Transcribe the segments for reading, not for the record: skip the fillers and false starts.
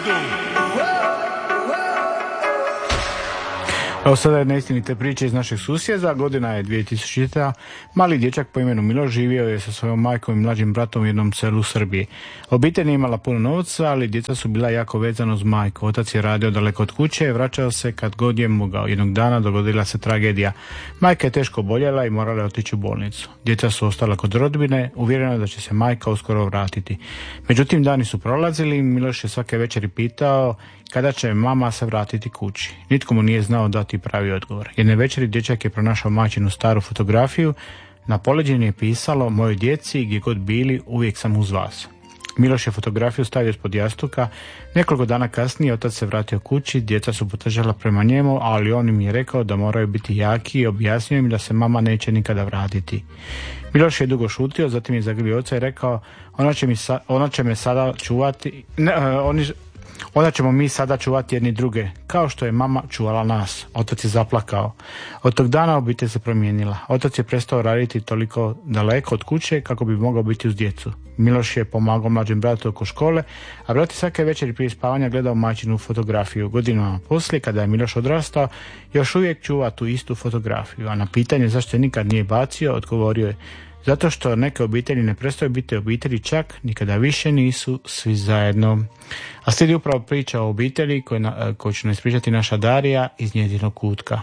Evo sada jedna istinite priče iz našeg susjeda. Godina je 2000. Mali dječak po imenu Miloš živio je sa svojom majkom i mlađim bratom u jednom selu u Srbiji. Obitelj nije imala puno novca, ali djeca su bila jako vezana uz majku. Otac je radio daleko od kuće, vraćao se kad god je mogao. Jednog dana dogodila se tragedija. Majka je teško boljela i morala je otići u bolnicu. Djeca su ostala kod rodbine, uvjerena da će se majka uskoro vratiti. Međutim, dani su prolazili i Miloš je svake večeri pitao kada će mama se vratiti kući. Nitko mu nije znao dati pravi odgovor. Jedne večeri dječak je pronašao majčinu staru fotografiju. Na poleđini je pisalo: mojoj djeci, gdje god bili, uvijek sam uz vas. Miloš je fotografiju stavio ispod jastuka. Nekoliko dana kasnije otac se vratio kući, djeca su potrčala prema njemu, ali on im je rekao da moraju biti jaki i objasnio im da se mama neće nikada vratiti. Miloš je dugo šutio, zatim je zagrlio oca i rekao: ona će me sada čuvati, onda ćemo mi sada čuvati jedni druge, kao što je mama čuvala nas. Otac je zaplakao. Od tog dana obitelj se promijenila. Otac je prestao raditi toliko daleko od kuće kako bi mogao biti uz djecu. Miloš je pomagao mlađem bratu oko škole, a brat je svake večeri prije spavanja gledao majčinu fotografiju. Godinama poslije, kada je Miloš odrastao, još uvijek čuva tu istu fotografiju, a na pitanje zašto je nikad nije bacio, odgovorio je: zato što neke obitelji ne prestaju biti obitelji, čak nikada više nisu svi zajedno. A slijedi upravo priča o obitelji koju će nam ispričati naša Darija iz njezinog kutka.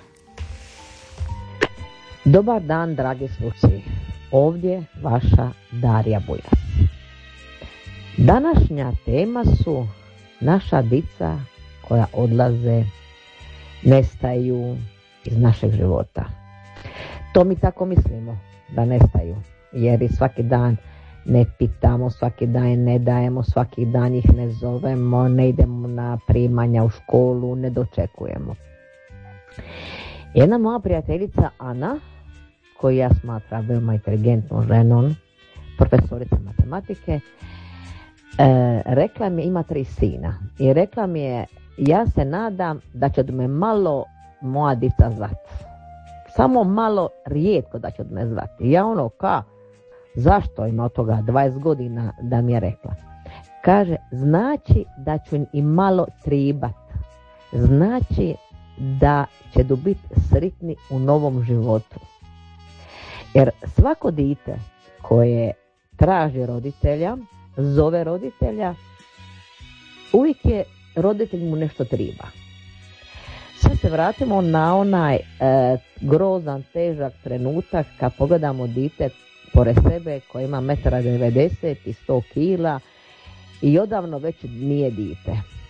Dobar dan, dragi slušatelji. Ovdje vaša Darija Bujas. Današnja tema su naša dica koja odlaze, nestaju iz našeg života. To mi tako mislimo, da nestaju, jer i svaki dan ne pitamo, svaki dan ne dajemo, svaki dan ih ne zovemo, ne idemo na primanja u školu, ne dočekujemo. Jedna moja prijateljica Ana, koju ja smatram veoma inteligentnom ženom, profesorica matematike, rekla mi, ima 3 sina, i rekla mi je: ja se nadam da će me malo moja dica zvati. Samo malo, rijetko da će od me zvati. Ja zašto, ima od toga 20 godina da mi je rekla. Kaže, znači da ću im malo tribat. Znači da će biti sretni u novom životu. Jer svako dite koje traži roditelja, zove roditelja, uvijek je roditelj mu nešto triba. Sad se vratimo na onaj grozan, težak trenutak kad pogledamo dite pored sebe koje ima 1,90 m i 100 kila i odavno već nije dite.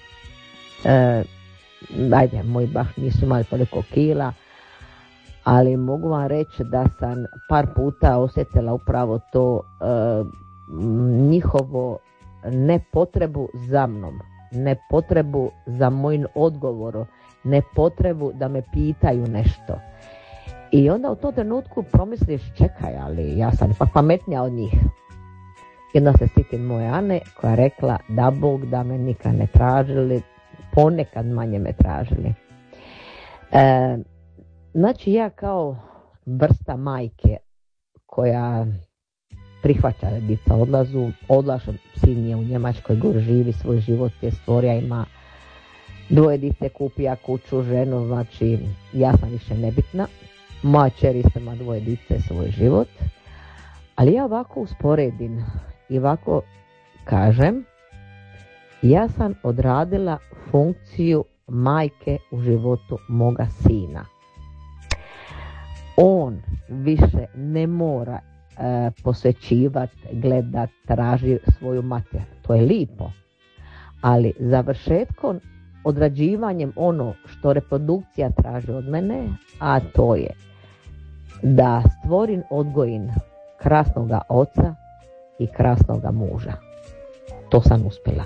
Moji baš nisu imali toliko kila, ali mogu vam reći da sam par puta osjetila upravo to njihovo nepotrebu za mnom, nepotrebu za mojim odgovorom, ne potrebu da me pitaju nešto. I onda u tom trenutku promisliš, čekaj, ali ja sam ipak pametnija od njih. I onda se sjetim moje Ane koja je rekla: da Bog da me nikad ne tražili, ponekad manje me tražili. Znači ja kao vrsta majke koja prihvaća da djeca odlažu, sin je u Njemačkoj, gore živi svoj život, je stvorio, ima 2 dice, kupija kuću, ženu, znači ja sam više nebitna. Moja čer isto ima 2 dice, svoj život. Ali ja ovako usporedim i ovako kažem, ja sam odradila funkciju majke u životu moga sina. On više ne mora posvećivati, gledat, traži svoju mater. To je lipo. Ali završetkom, odrađivanjem ono što reprodukcija traži od mene, a to je da stvorim, odgojim krasnoga oca i krasnoga muža. To sam uspjela.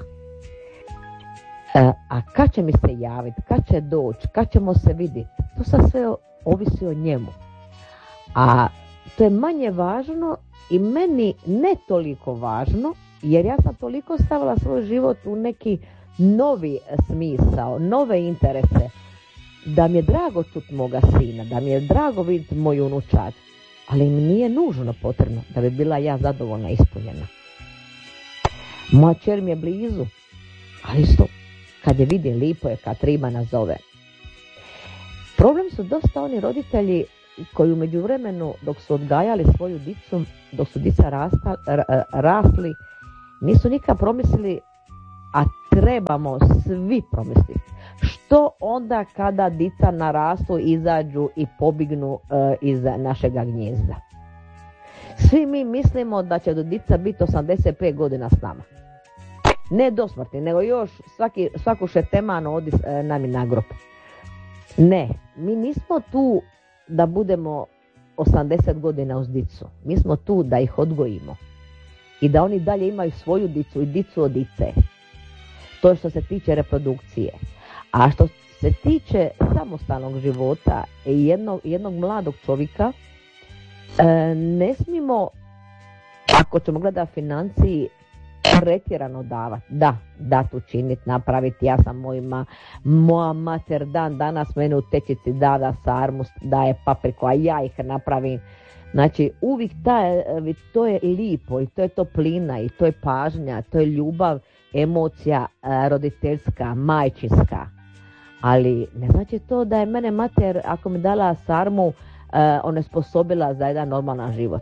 A kad će mi se javiti, kad će doći, kad ćemo se vidjeti, to sad sve ovisi o njemu. A to je manje važno i meni ne toliko važno, jer ja sam toliko stavila svoj život u neki novi smisao, nove interese, da mi je drago čuti moga sina, da mi je drago vidjeti moju unučad, ali mi nije nužno potrebno da bi bila ja zadovoljna, ispunjena. Moja čer mi je blizu, ali isto kad je vidi lipo je kad treba nazove. Problem su dosta oni roditelji koji u međuvremenu dok su odgajali svoju dicu, dok su dica rasli, nisu nikad promislili, a trebamo svi promisliti. Što onda kada dica narastu, izađu i pobignu iz našega gnjezda? Svi mi mislimo da će do dica biti 85 godina s nama. Ne do smrti, nego još svaku šetemanu odi nami na grob. Ne, mi nismo tu da budemo 80 godina uz dicu. Mi smo tu da ih odgojimo. I da oni dalje imaju svoju dicu i dicu od dice. To je što se tiče reprodukcije. A što se tiče samostalnog života i jednog mladog čovjeka, ne smijemo, ako ćemo gledati financiji, pretjerano davati. Da tu činiti, napraviti. Ja sam moja mater dan danas meni u tečici da sarmu, daje papriku, a ja ih napravim. Znači uvijek to je lipo i to je toplina i to je pažnja, to je ljubav, emocija roditeljska, majčinska. Ali ne znači to da je mene mater, ako mi dala sarmu, onesposobila za jedan normalan život.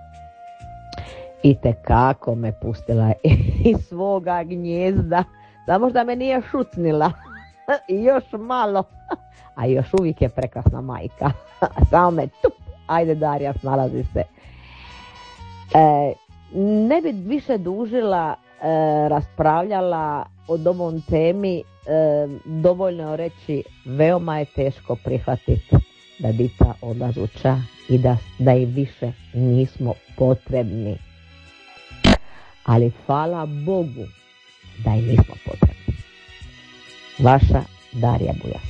I tekako me pustila iz svoga gnjezda. Samo da me nije šucnila. I još malo. A još uvijek je prekrasna majka. Samo me tup. Ajde Darija, snalazi se. Ne bi više dužila, raspravljala o ovom temi. Dovoljno reći, veoma je teško prihvatiti da dica odlazuća i da i više nismo potrebni. Ali hvala Bogu da i nismo potrebni. Vaša Darija Bujas.